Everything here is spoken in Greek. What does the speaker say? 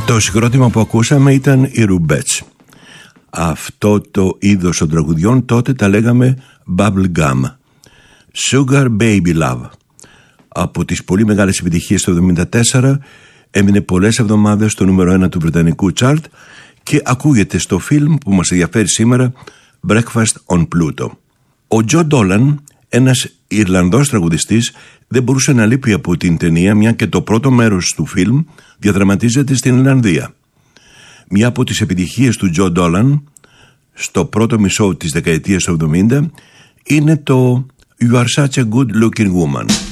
Το συγκρότημα που ακούσαμε ήταν οι Rubettes. Αυτό το είδος των τραγουδιών τότε τα λέγαμε Bubble Gum. Sugar Baby Love. Από τις πολύ μεγάλες επιτυχίες το 1974 έμεινε πολλές εβδομάδες στο νούμερο 1 του βρετανικού chart και ακούγεται στο φιλμ που μας ενδιαφέρει σήμερα, Breakfast on Pluto. Ο Τζο Ντόλαν, ένας Ιρλανδός τραγουδιστής, δεν μπορούσε να λείπει από την ταινία, μια και το πρώτο μέρος του φιλμ διαδραματίζεται στην Ιρλανδία. Μια από τις επιτυχίες του Τζο Ντόλαν στο πρώτο μισό της δεκαετίας του 70 είναι το You are such a good looking woman.